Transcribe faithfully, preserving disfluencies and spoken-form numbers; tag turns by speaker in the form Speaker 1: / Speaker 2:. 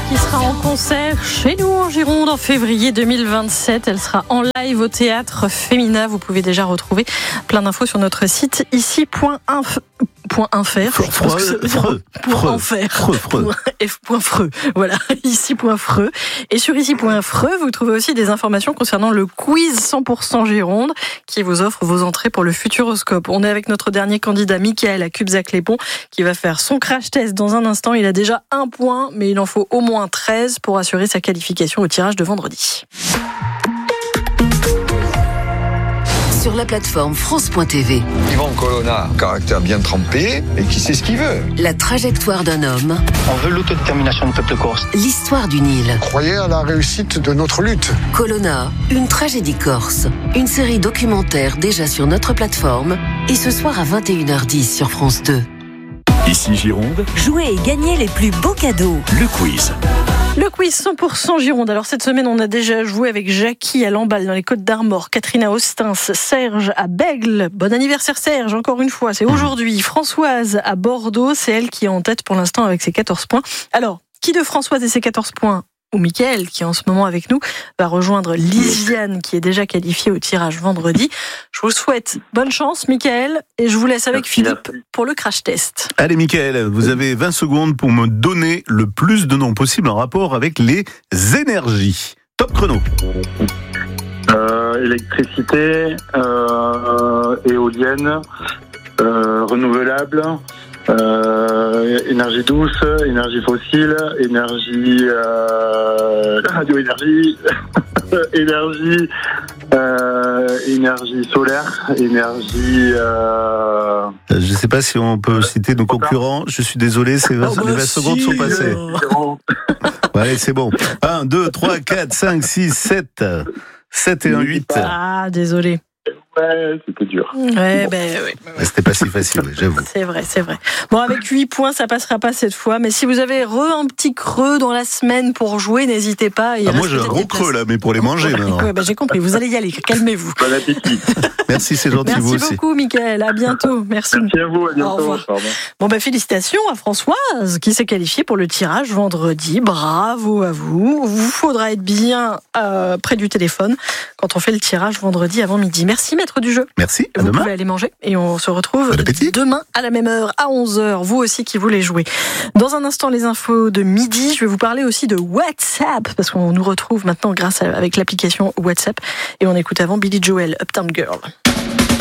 Speaker 1: qui sera en concert chez nous en Gironde en février deux mille vingt-sept. Elle sera en live au théâtre Femina. Vous pouvez déjà retrouver plein d'infos sur notre site ici point info. Point infer, pour en faire, point freux, voilà, ici point freux. Et sur ici point freux, vous trouvez aussi des informations concernant le quiz cent pour cent Gironde qui vous offre vos entrées pour le Futuroscope. On est avec notre dernier candidat, Mickaël à Cubzac-les-Ponts, qui va faire son crash test dans un instant. Il a déjà un point, mais il en faut au moins treize pour assurer sa qualification au tirage de vendredi.
Speaker 2: Sur la plateforme France point T V.
Speaker 3: Yvan Colonna, caractère bien trempé et qui sait ce qu'il veut.
Speaker 2: La trajectoire d'un homme.
Speaker 4: On veut l'autodétermination du peuple corse.
Speaker 2: L'histoire d'une île.
Speaker 5: Croyez à la réussite de notre lutte.
Speaker 2: Colonna, une tragédie corse. Une série documentaire déjà sur notre plateforme et ce soir à vingt et une heures dix sur France deux.
Speaker 6: Ici Gironde.
Speaker 7: Jouez et gagnez les plus beaux cadeaux.
Speaker 6: Le quiz.
Speaker 1: Le quiz cent pour cent Gironde. Alors cette semaine, on a déjà joué avec Jackie à Lamballe dans les Côtes d'Armor, Catherine à Ostens, Serge à Bègle. Bon anniversaire Serge, encore une fois, c'est aujourd'hui. Françoise à Bordeaux, c'est elle qui est en tête pour l'instant avec ses quatorze points. Alors, qui de Françoise et ses quatorze points ou Mickaël, qui est en ce moment avec nous, va rejoindre Lisiane, qui est déjà qualifiée au tirage vendredi. Je vous souhaite bonne chance, Mickaël, et je vous laisse avec
Speaker 4: Merci,
Speaker 1: Philippe
Speaker 4: merci.
Speaker 1: pour le crash test.
Speaker 6: Allez Mickaël, vous avez vingt secondes pour me donner le plus de noms possible en rapport avec les énergies. Top chrono.
Speaker 4: Euh, électricité, euh, éolienne, euh, renouvelable, euh, énergie douce, énergie fossile, énergie euh, radioénergie, énergie, euh, énergie solaire, énergie. Euh...
Speaker 6: Je ne sais pas si on peut citer nos concurrents. Je suis désolé, c'est vingt,
Speaker 1: Oh bah
Speaker 6: les vingt secondes
Speaker 1: si,
Speaker 6: sont passées.
Speaker 1: euh...
Speaker 6: Ouais, allez, c'est bon. un, deux, trois, quatre, cinq, six, sept. sept et un, huit.
Speaker 1: Ah, désolé.
Speaker 4: Ouais, c'était dur.
Speaker 1: Ouais, ben oui.
Speaker 6: Ouais, c'était pas si facile, ouais, j'avoue.
Speaker 1: C'est vrai, c'est vrai. Bon, avec huit points, ça passera pas cette fois. Mais si vous avez re un petit creux dans la semaine pour jouer, n'hésitez pas. Il
Speaker 6: Ah, moi,
Speaker 1: reste
Speaker 6: j'ai un
Speaker 1: peut-être
Speaker 6: gros
Speaker 1: des places.
Speaker 6: creux là, mais pour les manger maintenant.
Speaker 1: Ouais, ben, j'ai compris. Vous allez y aller. Calmez-vous.
Speaker 4: Bon appétit.
Speaker 6: Merci, c'est gentil, vous
Speaker 1: Merci
Speaker 6: aussi.
Speaker 1: beaucoup, Mickaël. À bientôt. Merci.
Speaker 4: Merci à vous, à
Speaker 1: Au
Speaker 4: bientôt.
Speaker 1: revoir.
Speaker 4: Pardon.
Speaker 1: Bon, ben, félicitations à Françoise qui s'est qualifiée pour le tirage vendredi. Bravo à vous. Vous faudra être bien euh, près du téléphone quand on fait le tirage vendredi avant midi. Merci, maître du jeu.
Speaker 6: Merci, à
Speaker 1: Vous
Speaker 6: demain.
Speaker 1: pouvez aller manger et on se retrouve
Speaker 6: Bon appétit.
Speaker 1: demain à la même heure, à onze heures. Vous aussi qui voulez jouer. Dans un instant, les infos de midi. Je vais vous parler aussi de WhatsApp parce qu'on nous retrouve maintenant grâce à, avec l'application WhatsApp. Et on écoute avant Billy Joel, Uptown Girl.